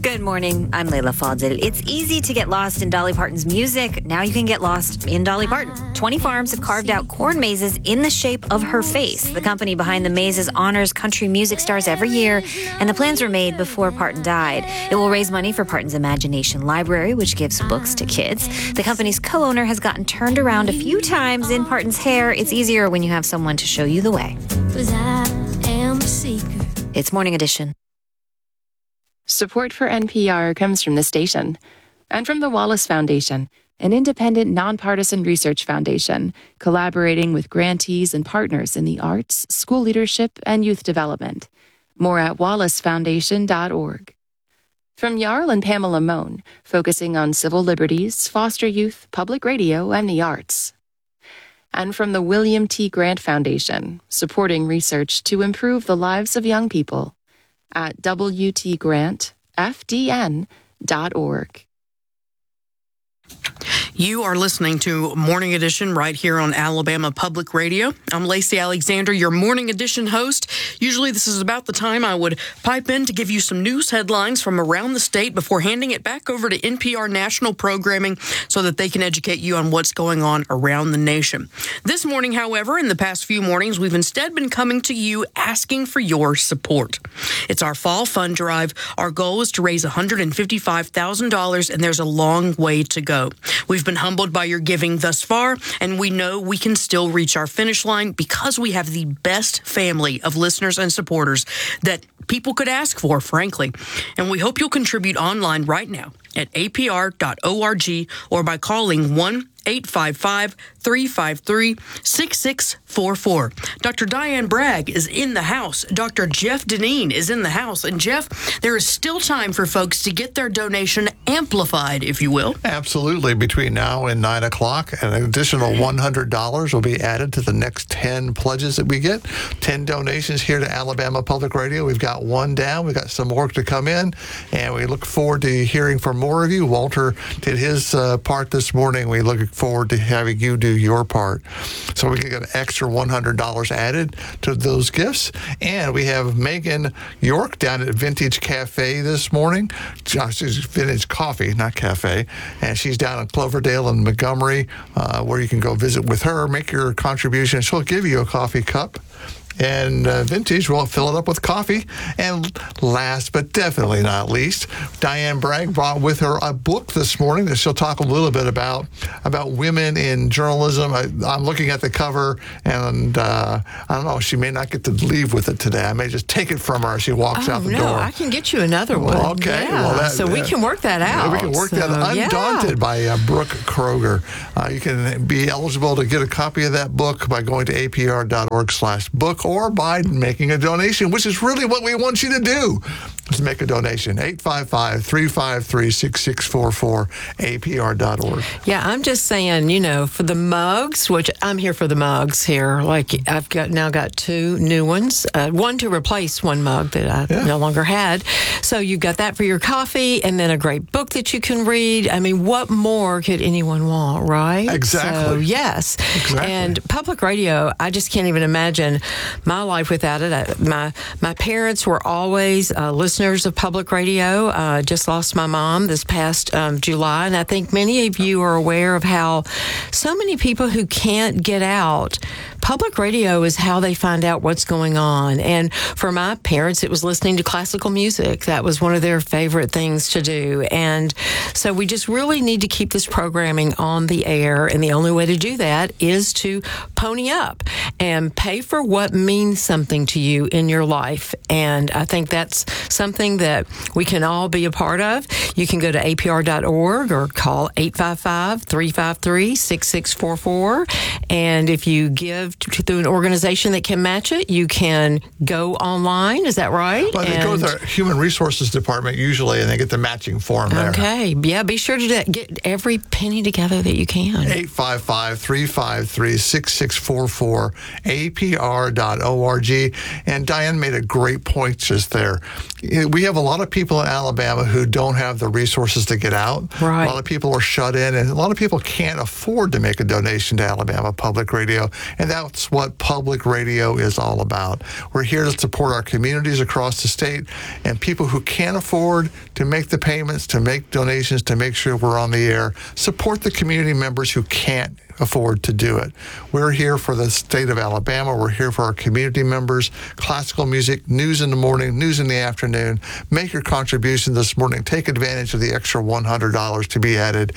Good morning. I'm Layla Fadil. It's easy to get lost in Dolly Parton's music. Now you can get lost in Dolly Parton. 20 farms have carved out corn mazes in the shape of her face. The company behind the mazes honors country music stars every year, and the plans were made before Parton died. It will raise money for Parton's Imagination Library, which gives books to kids. The company's co-owner has gotten turned around a few times in Parton's hair. It's easier when you have someone to show you the way. 'Cause I am a seeker. It's Morning Edition. Support for NPR comes from the station and from the Wallace Foundation, an independent, nonpartisan research foundation collaborating with grantees and partners in the arts, school leadership, and youth development. More at wallacefoundation.org. From Jarl and Pamela Mohn, focusing on civil liberties, foster youth, public radio, and the arts. And from the William T. Grant Foundation, supporting research to improve the lives of young people at wtgrantfdn.org. You are listening to Morning Edition right here on Alabama Public Radio. I'm Lacey Alexander, your Morning Edition host. Usually this is about the time I would pipe in to give you some news headlines from around the state before handing it back over to NPR National Programming so that they can educate you on what's going on around the nation. This morning, however, in the past few mornings, we've instead been coming to you asking for your support. It's our fall fund drive. Our goal is to raise $155,000, and there's a long way to go. We've been humbled by your giving thus far, and we know we can still reach our finish line because we have the best family of listeners and supporters that people could ask for, frankly. And we hope you'll contribute online right now at apr.org or by calling 1-855-353-6644. Dr. Diane Bragg is in the house. Dr. Jeff Deneen is in the house. And Jeff, there is still time for folks to get their donation amplified, if you will. Absolutely. Between now and 9 o'clock, an additional $100 will be added to the next 10 pledges that we get. 10 donations here to Alabama Public Radio. We've got one down. We've got some work to come in, and we look forward to hearing from more of you. Walter did his part this morning. We look forward to having you do your part. So we can get an extra $100 added to those gifts. And we have Megan York down at Vintage Cafe this morning. She's Vintage Coffee, not Cafe. And she's down in Cloverdale and Montgomery, where you can go visit with her, make your contribution. She'll give you a coffee cup. And Vintage will fill it up with coffee. And last but definitely not least, Diane Bragg brought with her a book this morning that she'll talk a little bit about women in journalism. I'm looking at the cover, and I don't know, she may not get to leave with it today. I may just take it from her as she walks out the door. I can get you another one. Well, okay. Yeah. Well, so we can work that out. We can work that out. Undaunted by Brooke Kroger. You can be eligible to get a copy of that book by going to apr.org/book or by making a donation, which is really what we want you to do. Let's make a donation. 855-353-6644, apr.org. Yeah, I'm just saying, for the mugs, which I'm here for the mugs here. Like, I've now got two new ones, one to replace one mug that I no longer had. So you've got that for your coffee, and then a great book that you can read. I mean, what more could anyone want, right? Exactly. So, yes. Exactly. And public radio, I just can't even imagine my life without it. My parents were always listeners of public radio. Just lost my mom this past July, and I think many of you are aware of how so many people who can't get out, public radio is how they find out what's going on. And for my parents, it was listening to classical music. That was one of their favorite things to do. And so we just really need to keep this programming on the air, and the only way to do that is to pony up and pay for what means something to you in your life. And I think that's something that we can all be a part of. You can go to apr.org or call 855-353-6644. And if you give through an organization that can match it, you can go online. Is that right? Well, they go to the Human Resources Department usually, and they get the matching form there. Okay. Yeah, be sure to get every penny together that you can. 855-353-6644, apr.org. apr.org. And Diane made a great point just there. We have a lot of people in Alabama who don't have the resources to get out. Right. A lot of people are shut in, and a lot of people can't afford to make a donation to Alabama Public Radio. And that's what public radio is all about. We're here to support our communities across the state, and people who can't afford to make the payments, to make donations, to make sure we're on the air, support the community members who can't afford to do it. We're here for the state of Alabama. We're here for our community members. Classical music, news in the morning, news in the afternoon. Make your contribution this morning. Take advantage of the extra $100 to be added.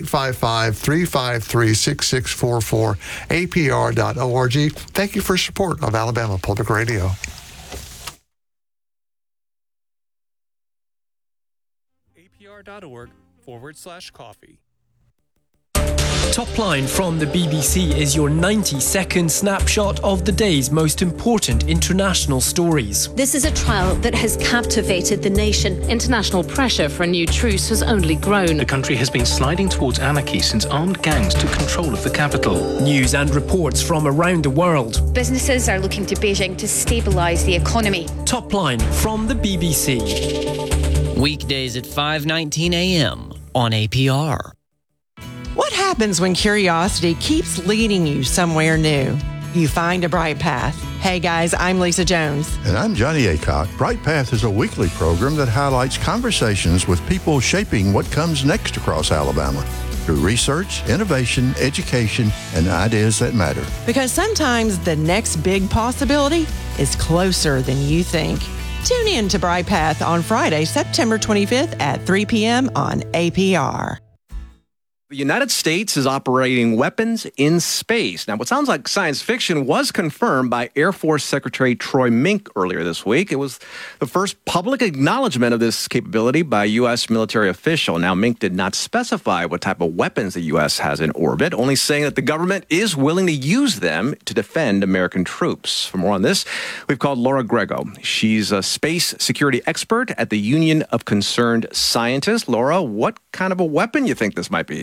855-353-6644, apr.org. Thank you for support of Alabama Public Radio. apr.org/coffee. Top Line from the BBC is your 90-second snapshot of the day's most important international stories. This is a trial that has captivated the nation. International pressure for a new truce has only grown. The country has been sliding towards anarchy since armed gangs took control of the capital. News and reports from around the world. Businesses are looking to Beijing to stabilise the economy. Top Line from the BBC. Weekdays at 5:19 a.m. on APR. What happens when curiosity keeps leading you somewhere new? You find a bright path. Hey guys, I'm Lisa Jones. And I'm Johnny Aycock. Bright Path is a weekly program that highlights conversations with people shaping what comes next across Alabama through research, innovation, education, and ideas that matter. Because sometimes the next big possibility is closer than you think. Tune in to Bright Path on Friday, September 25th at 3 p.m. on APR. The United States is operating weapons in space. Now, what sounds like science fiction was confirmed by Air Force Secretary Troy Mink earlier this week. It was the first public acknowledgement of this capability by a U.S. military official. Now, Mink did not specify what type of weapons the U.S. has in orbit, only saying that the government is willing to use them to defend American troops. For more on this, we've called Laura Grego. She's a space security expert at the Union of Concerned Scientists. Laura, what kind of a weapon you think this might be?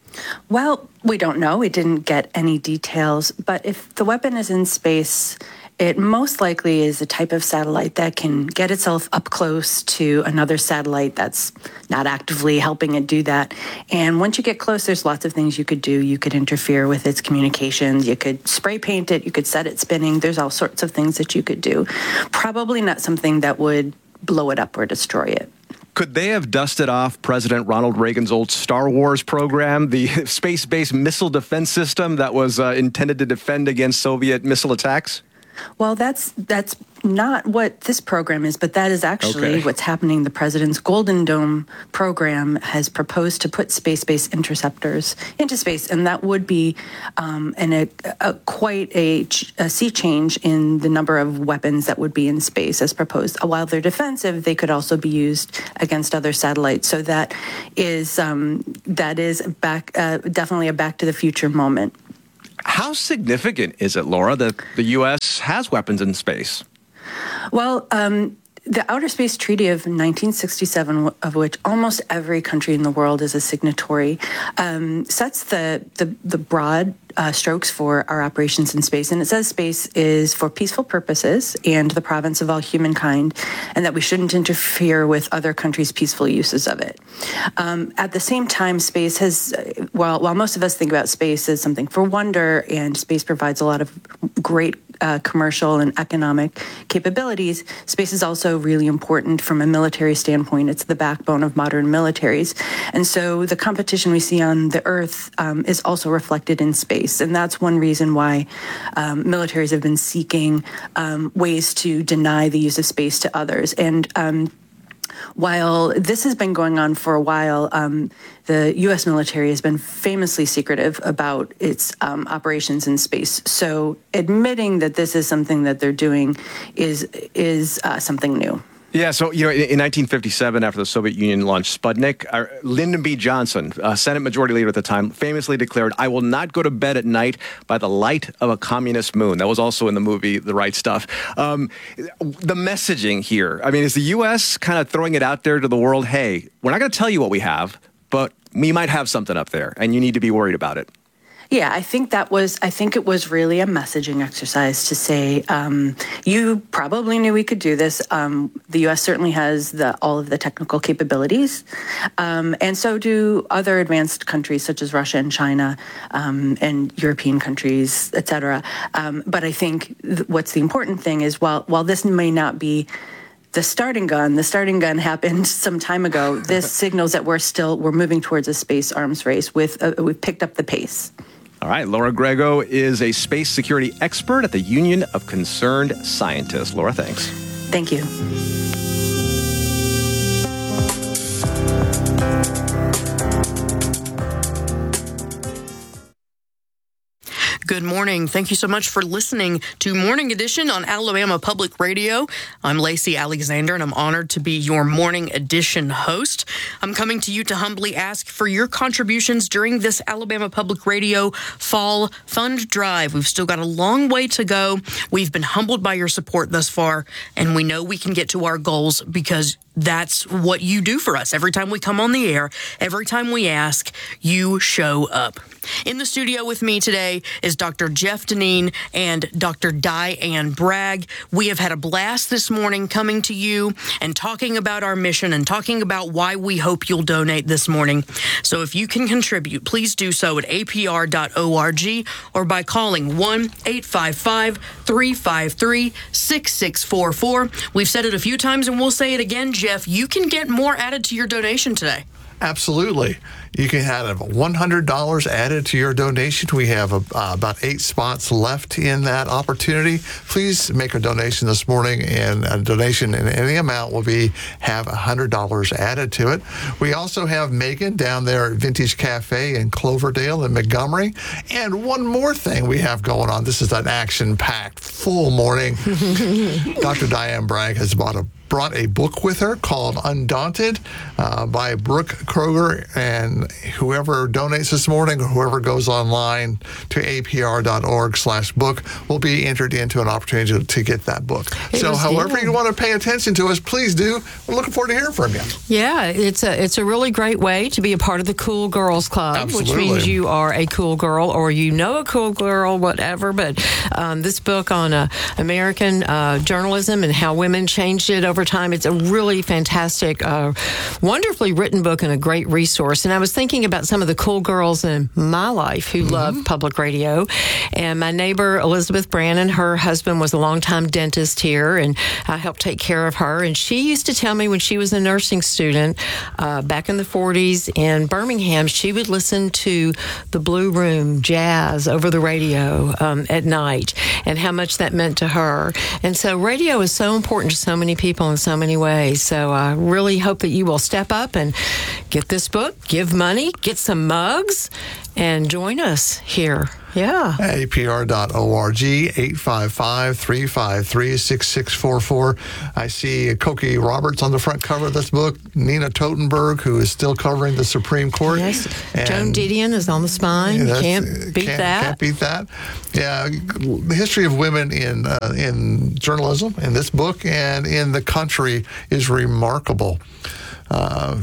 Well, we don't know. We didn't get any details. But if the weapon is in space, it most likely is a type of satellite that can get itself up close to another satellite that's not actively helping it do that. And once you get close, there's lots of things you could do. You could interfere with its communications. You could spray paint it. You could set it spinning. There's all sorts of things that you could do. Probably not something that would blow it up or destroy it. Could they have dusted off President Ronald Reagan's old Star Wars program, the space-based missile defense system that was intended to defend against Soviet missile attacks? Well, that's not what this program is, but that is actually what's happening. The president's Golden Dome program has proposed to put space-based interceptors into space, and that would be quite a sea change in the number of weapons that would be in space as proposed. While they're defensive, they could also be used against other satellites. So that is definitely a Back to the Future moment. How significant is it, Laura, that the U.S. has weapons in space? Well, the Outer Space Treaty of 1967, of which almost every country in the world is a signatory, sets the broad strokes for our operations in space. And it says space is for peaceful purposes and the province of all humankind, and that we shouldn't interfere with other countries' peaceful uses of it. At the same time, space has, while most of us think about space as something for wonder, and space provides a lot of great commercial and economic capabilities, space is also really important from a military standpoint. It's the backbone of modern militaries. And so the competition we see on the Earth is also reflected in space. And that's one reason why militaries have been seeking ways to deny the use of space to others. And while this has been going on for a while, the U.S. military has been famously secretive about its operations in space. So admitting that this is something that they're doing is something new. Yeah, so, in 1957, after the Soviet Union launched Sputnik, Lyndon B. Johnson, Senate Majority Leader at the time, famously declared, "I will not go to bed at night by the light of a communist moon." That was also in the movie The Right Stuff. The messaging here, is the U.S. kind of throwing it out there to the world, hey, we're not going to tell you what we have, but we might have something up there, and you need to be worried about it? Yeah, I think it was really a messaging exercise to say, you probably knew we could do this. The U.S. certainly has all of the technical capabilities, and so do other advanced countries such as Russia and China, and European countries, et cetera. But I think what's the important thing is while this may not be the starting gun happened some time ago. This signals that we're moving towards a space arms race. We've picked up the pace. All right, Laura Grego is a space security expert at the Union of Concerned Scientists. Laura, thanks. Thank you. Good morning. Thank you so much for listening to Morning Edition on Alabama Public Radio. I'm Lacey Alexander, and I'm honored to be your Morning Edition host. I'm coming to you to humbly ask for your contributions during this Alabama Public Radio Fall Fund Drive. We've still got a long way to go. We've been humbled by your support thus far, and we know we can get to our goals because that's what you do for us. Every time we come on the air, every time we ask, you show up. In the studio with me today is Dr. Jeff Dineen and Dr. Diane Bragg. We have had a blast this morning coming to you and talking about our mission and talking about why we hope you'll donate this morning. So if you can contribute, please do so at apr.org or by calling 1-855-353-6644. We've said it a few times and we'll say it again, Jeff. You can get more added to your donation today. Absolutely. You can have $100 added to your donation. We have about 8 spots left in that opportunity. Please make a donation this morning, and a donation in any amount will have $100 added to it. We also have Megan down there at Vintage Cafe in Cloverdale in Montgomery. And one more thing we have going on. This is an action-packed, full morning. Dr. Diane Bragg has brought a book with her called Undaunted by Brooke Kroger, and whoever donates this morning or whoever goes online to apr.org/book will be entered into an opportunity to get that book. So however you want to pay attention to us, please do. We're looking forward to hearing from you. Yeah, it's a really great way to be a part of the Cool Girls Club. Absolutely. Which means you are a cool girl or you know a cool girl, whatever. But this book on American journalism and how women changed it over time, it's a really fantastic, wonderfully written book and a great resource. And I was thinking about some of the cool girls in my life who love public radio. And my neighbor, Elizabeth Brannon, her husband was a longtime dentist here, and I helped take care of her. And she used to tell me when she was a nursing student back in the 40s in Birmingham, she would listen to the Blue Room jazz over the radio at night, and how much that meant to her. And so radio is so important to so many people in so many ways. So I really hope that you will step up and get this book, give money, get some mugs, and join us here. Yeah. APR.org, 855-353-6644. I see Cokie Roberts on the front cover of this book. Nina Totenberg, who is still covering the Supreme Court. Yes. Joan Didion is on the spine. Can't beat that. Can't beat that. Yeah. The history of women in journalism, in this book, and in the country is remarkable. I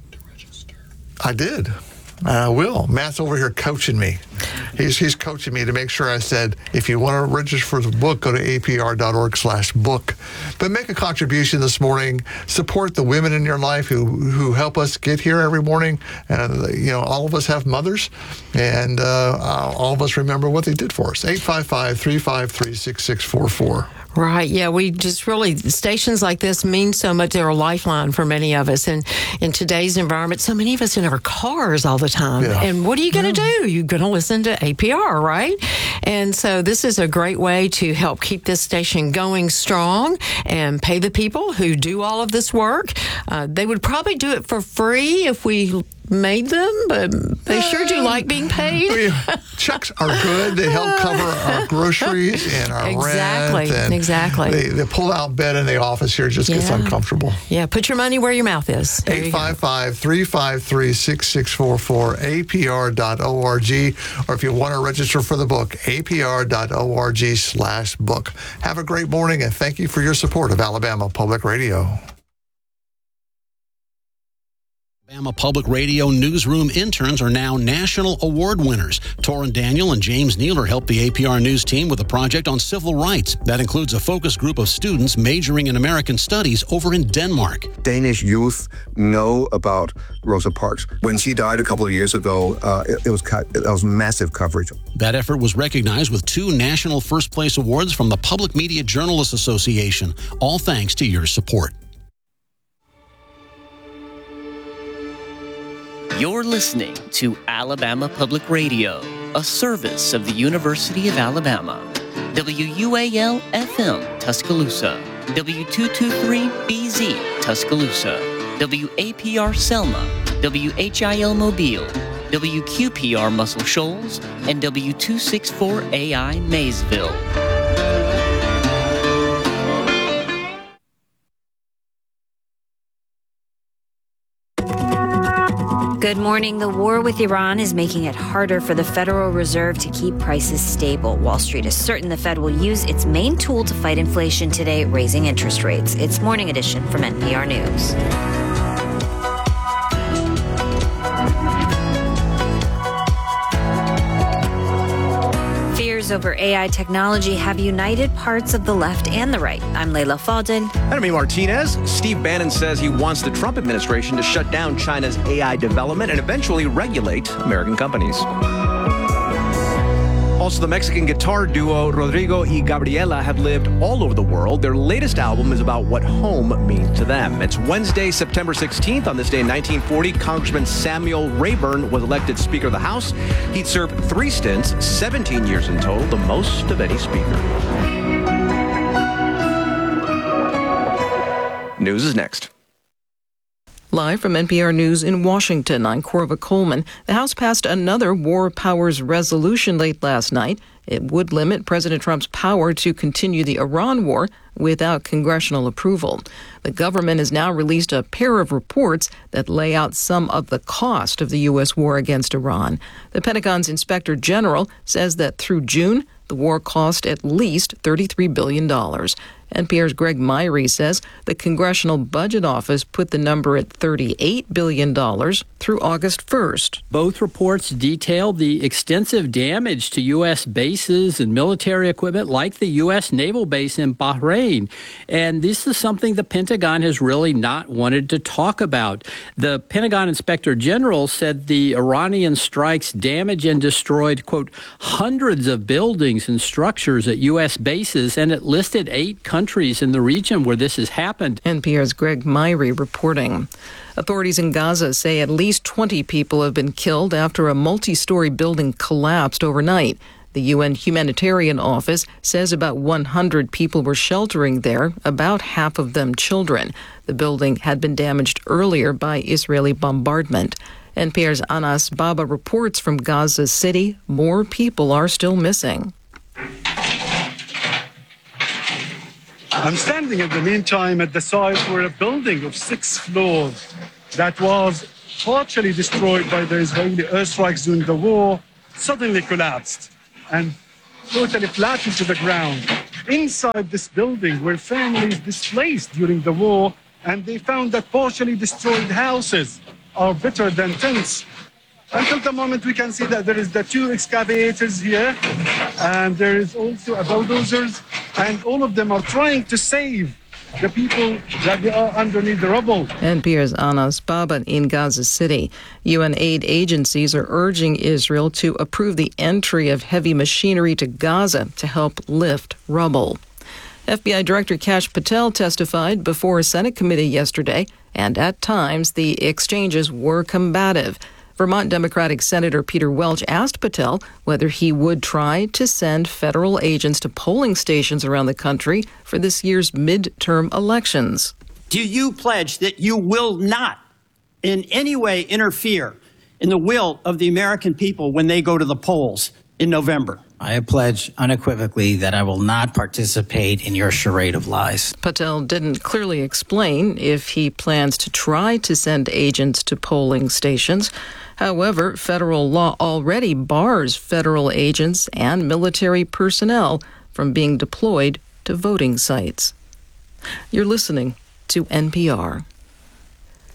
did. I will. Matt's over here coaching me. He's coaching me to make sure I said, if you want to register for the book, go to apr.org/book. But make a contribution this morning. Support the women in your life who help us get here every morning. And, all of us have mothers, and all of us remember what they did for us. 855-353-6644. Right. Yeah, we just really, stations like this mean so much. They're a lifeline for many of us. And in today's environment, so many of us in our cars all the time. Yeah. And what are you going to do? You're going to listen to APR, right? And so this is a great way to help keep this station going strong and pay the people who do all of this work. They would probably do it for free if we made them, but they sure do like being paid. Checks are good. They help cover our groceries and our rent. And exactly. The pull-out bed in the office here just gets uncomfortable. Yeah, put your money where your mouth is. 855-353-6644, apr.org, or if you want to register for the book, apr.org/book. Have a great morning, and thank you for your support of Alabama Public Radio. Alabama Public Radio newsroom interns are now national award winners. Torrin Daniel and James Nealer helped the APR News team with a project on civil rights. That includes a focus group of students majoring in American studies over in Denmark. Danish youth know about Rosa Parks. When she died a couple of years ago, it was massive coverage. That effort was recognized with 2 national first place awards from the Public Media Journalists Association, all thanks to your support. You're listening to Alabama Public Radio, a service of the University of Alabama. WUAL-FM, Tuscaloosa. W223-BZ, Tuscaloosa. WAPR Selma. WHIL Mobile. WQPR Muscle Shoals. And W264AI Maysville. Good morning. The war with Iran is making it harder for the Federal Reserve to keep prices stable. Wall Street is certain the Fed will use its main tool to fight inflation today, raising interest rates. It's Morning Edition from NPR News. Fears over AI technology have united parts of the left and the right. I'm Layla Fadel. And I'm Martinez. Steve Bannon says he wants the Trump administration to shut down China's AI development and eventually regulate American companies. Also, the Mexican guitar duo Rodrigo y Gabriela have lived all over the world. Their latest album is about what home means to them. It's Wednesday, September 16th. On this day in 1940, Congressman Samuel Rayburn was elected Speaker of the House. He'd served 3 stints, 17 years in total, the most of any speaker. News is next. Live from NPR News in Washington, I'm Corva Coleman. The House passed another War Powers resolution late last night. It would limit President Trump's power to continue the Iran war without congressional approval. The government has now released a pair of reports that lay out some of the cost of the U.S. war against Iran. The Pentagon's Inspector General says that through June, the war cost at least $33 billion. NPR's Greg Myrie says the Congressional Budget Office put the number at $38 billion through August 1st. Both reports detail the extensive damage to U.S. bases and military equipment like the U.S. naval base in Bahrain. And this is something the Pentagon has really not wanted to talk about. The Pentagon Inspector General said the Iranian strikes damaged and destroyed, quote, hundreds of buildings and structures at U.S. bases, and it listed 8 countries in the region where this has happened. NPR's Greg Myrie reporting. Authorities in Gaza say at least 20 people have been killed after a multi-story building collapsed overnight. The UN Humanitarian Office says about 100 people were sheltering there, about half of them children. The building had been damaged earlier by Israeli bombardment. NPR's Anas Baba reports from Gaza City. More people are still missing. I'm standing in the meantime at the site where a building of 6 floors that was partially destroyed by the Israeli airstrikes during the war suddenly collapsed and totally flattened to the ground. Inside this building were families displaced during the war, and they found that partially destroyed houses are better than tents. Until the moment we can see that there is the 2 excavators here, and there is also a bulldozers, and all of them are trying to save the people that are underneath the rubble. NPR's Anas Baba in Gaza City. UN aid agencies are urging Israel to approve the entry of heavy machinery to Gaza to help lift rubble. FBI Director Kash Patel testified before a Senate committee yesterday, and at times the exchanges were combative. Vermont Democratic Senator Peter Welch asked Patel whether he would try to send federal agents to polling stations around the country for this year's midterm elections. Do you pledge that you will not in any way interfere in the will of the American people when they go to the polls in November? I pledge unequivocally that I will not participate in your charade of lies. Patel didn't clearly explain if he plans to try to send agents to polling stations. However, federal law already bars federal agents and military personnel from being deployed to voting sites. You're listening to NPR.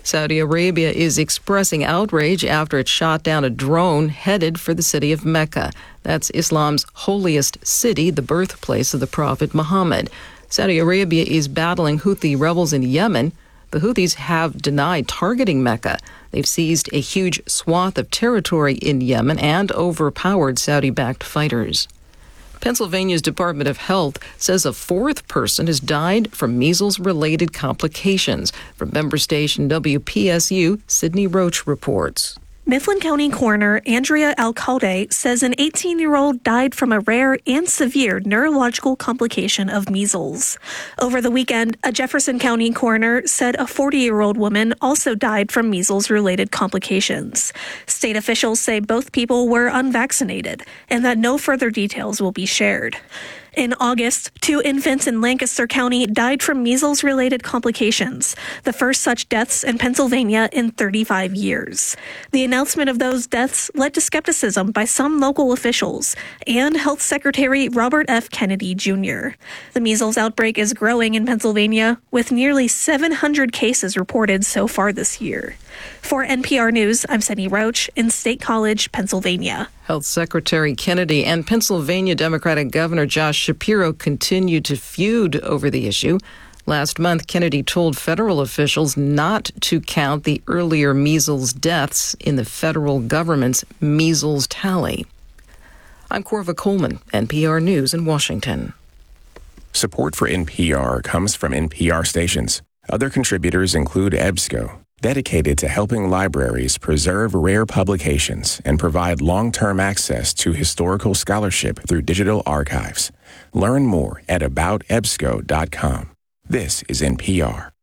Saudi Arabia is expressing outrage after it shot down a drone headed for the city of Mecca. That's Islam's holiest city, the birthplace of the Prophet Muhammad. Saudi Arabia is battling Houthi rebels in Yemen. The Houthis have denied targeting Mecca. They've seized a huge swath of territory in Yemen and overpowered Saudi-backed fighters. Pennsylvania's Department of Health says a fourth person has died from measles-related complications. From member station WPSU, Sydney Roach reports. Mifflin County Coroner Andrea Alcalde says an 18-year-old died from a rare and severe neurological complication of measles. Over the weekend, a Jefferson County coroner said a 40-year-old woman also died from measles-related complications. State officials say both people were unvaccinated and that no further details will be shared. In August, 2 infants in Lancaster County died from measles-related complications, the first such deaths in Pennsylvania in 35 years. The announcement of those deaths led to skepticism by some local officials and Health Secretary Robert F. Kennedy, Jr. The measles outbreak is growing in Pennsylvania, with nearly 700 cases reported so far this year. For NPR News, I'm Sydney Roach in State College, Pennsylvania. Health Secretary Kennedy and Pennsylvania Democratic Governor Josh Shapiro continue to feud over the issue. Last month, Kennedy told federal officials not to count the earlier measles deaths in the federal government's measles tally. I'm Corva Coleman, NPR News in Washington. Support for NPR comes from NPR stations. Other contributors include EBSCO, dedicated to helping libraries preserve rare publications and provide long-term access to historical scholarship through digital archives. Learn more at aboutebsco.com. This is NPR.